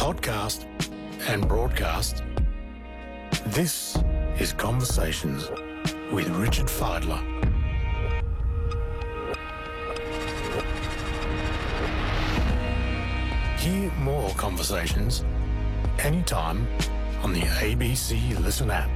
podcast and broadcast, this is Conversations with Richard Fidler. Hear more conversations anytime on the ABC Listen app.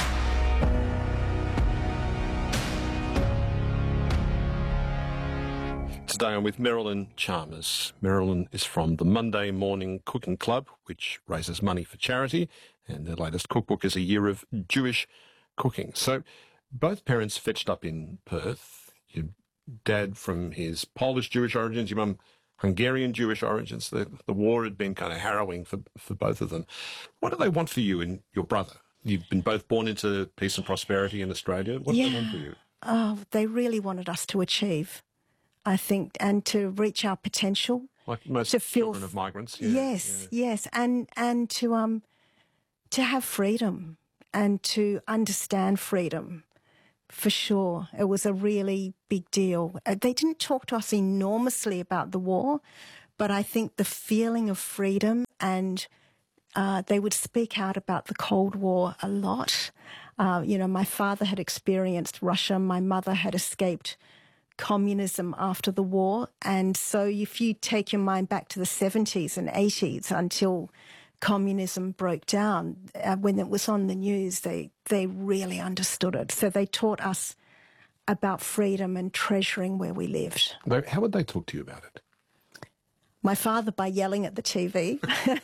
Today I'm with Marilyn Chalmers. Marilyn is from the Monday Morning Cooking Club, which raises money for charity, and their latest cookbook is A Year of Jewish Cooking. So both parents fetched up in Perth. Your dad from his Polish Jewish origins, your mum Hungarian Jewish origins. The war had been kind of harrowing for both of them. What do they want for you and your brother? You've been both born into peace and prosperity in Australia. What do they want for you? Oh, they really wanted us to achieve, I think, and to reach our potential. Like most to feel children of migrants. Yes, and to have freedom and to understand freedom. For sure, it was a really big deal. They didn't talk to us enormously about the war, but I think the feeling of freedom, and they would speak out about the Cold War a lot. My father had experienced Russia. My mother had escaped communism after the war. And so if you take your mind back to the 70s and 80s until communism broke down, when it was on the news, they really understood it. So they taught us about freedom and treasuring where we lived. How would they talk to you about it? My father by yelling at the TV.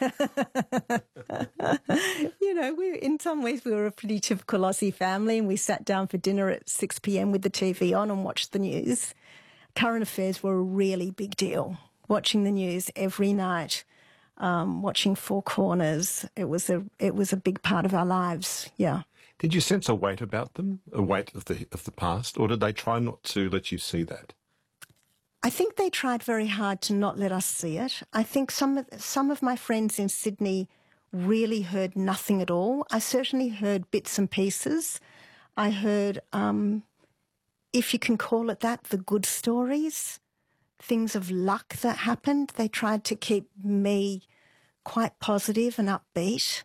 In some ways we were a pretty typical Aussie family, and we sat down for dinner at 6 p.m. with the TV on and watched the news. Current affairs were a really big deal. Watching the news every night, watching Four Corners, it was a big part of our lives. Yeah. Did you sense a weight about them, a weight of the past, or did they try not to let you see that? I think they tried very hard to not let us see it. I think some of my friends in Sydney really heard nothing at all. I certainly heard bits and pieces. I heard, if you can call it that, the good stories, things of luck that happened. They tried to keep me quite positive and upbeat.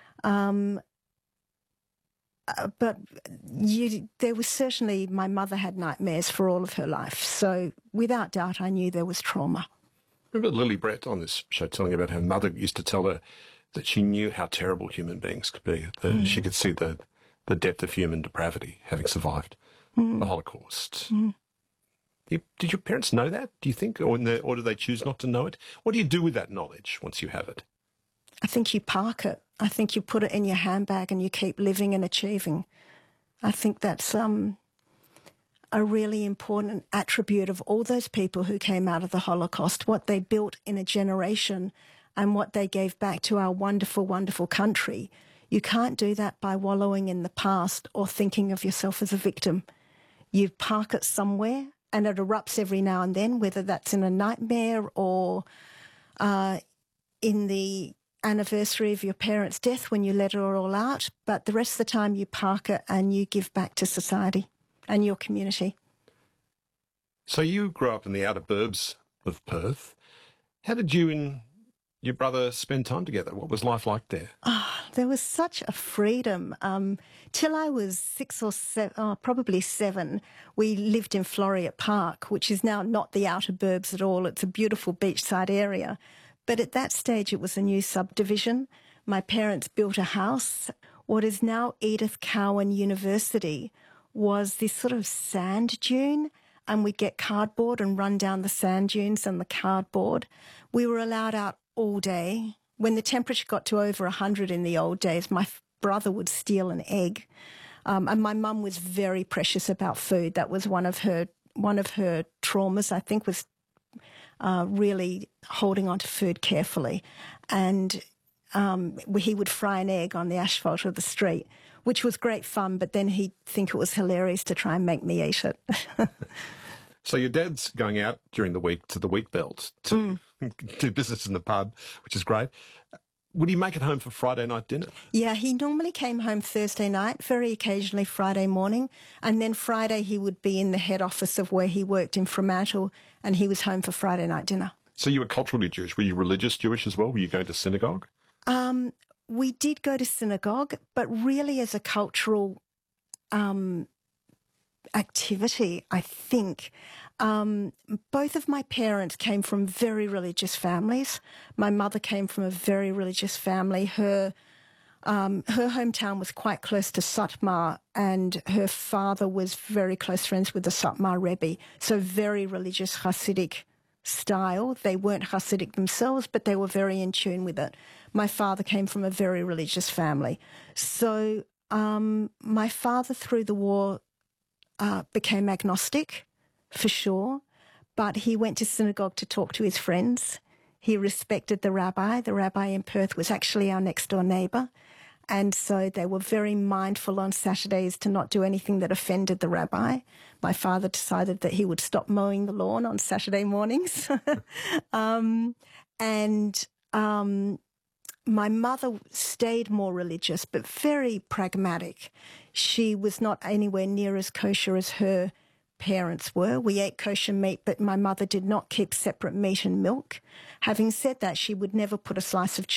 But there was certainly, my mother had nightmares for all of her life. So without doubt, I knew there was trauma. Remember Lily Brett on this show telling about her mother used to tell her that she knew how terrible human beings could be. She could see the depth of human depravity, having survived the Holocaust. Did your parents know that, do you think? Or do they choose not to know it? What do you do with that knowledge once you have it? I think you park it. I think you put it in your handbag and you keep living and achieving. I think that's a really important attribute of all those people who came out of the Holocaust, what they built in a generation and what they gave back to our wonderful, wonderful country. You can't do that by wallowing in the past or thinking of yourself as a victim. You park it somewhere and it erupts every now and then, whether that's in a nightmare or in the anniversary of your parents' death when you let it all out, but the rest of the time you park it and you give back to society and your community. So you grew up in the outer burbs of Perth. How did you and your brother spend time together? What was life like there? There was such a freedom. Till I was 6 or 7, probably 7, we lived in Floreat Park, which is now not the outer burbs at all. It's a beautiful beachside area. But at that stage, it was a new subdivision. My parents built a house. What is now Edith Cowan University was this sort of sand dune, and we'd get cardboard and run down the sand dunes and the cardboard. We were allowed out all day. When the temperature got to over 100 in the old days, my brother would steal an egg. And my mum was very precious about food. That was one of her traumas, I think, was really holding on to food carefully. And he would fry an egg on the asphalt of the street, which was great fun, but then he'd think it was hilarious to try and make me eat it. So your dad's going out during the week to the wheat belt to do business in the pub, which is great. Would he make it home for Friday night dinner? Yeah, he normally came home Thursday night, very occasionally Friday morning, and then Friday he would be in the head office of where he worked in Fremantle, and he was home for Friday night dinner. So you were culturally Jewish. Were you religious Jewish as well? Were you going to synagogue? We did go to synagogue, but really as a cultural activity, I think. Both of my parents came from very religious families. My mother came from a very religious family. Her hometown was quite close to Satmar, and her father was very close friends with the Satmar Rebbe, so very religious Hasidic style. They weren't Hasidic themselves, but they were very in tune with it. My father came from a very religious family. So my father, through the war, became agnostic, for sure, but he went to synagogue to talk to his friends. He respected the rabbi. The rabbi in Perth was actually our next-door neighbour, and so they were very mindful on Saturdays to not do anything that offended the rabbi. My father decided that he would stop mowing the lawn on Saturday mornings. My mother stayed more religious, but very pragmatic. She was not anywhere near as kosher as her parents were. We ate kosher meat, but my mother did not keep separate meat and milk. Having said that, she would never put a slice of